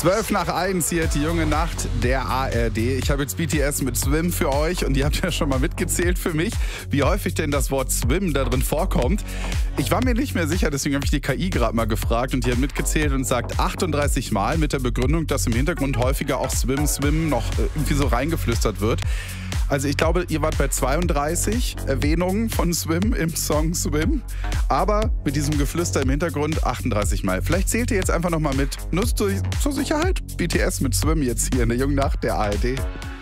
12:12 hier, die junge Nacht der ARD. Ich habe jetzt BTS mit Swim für euch und ihr habt ja schon mal mitgezählt für mich, wie häufig denn das Wort Swim da drin vorkommt. Ich war mir nicht mehr sicher, deswegen habe ich die KI gerade mal gefragt und die hat mitgezählt und sagt 38 Mal mit der Begründung, dass im Hintergrund häufiger auch Swim, Swim noch irgendwie so reingeflüstert wird. Also ich glaube, ihr wart bei 32 Erwähnungen von Swim im Song Swim, aber mit diesem Geflüster im Hintergrund 38 Mal. Vielleicht zählt ihr jetzt einfach nochmal mit. Nur zur Sicherheit. BTS mit Swim jetzt hier in der jungen Nacht der ARD.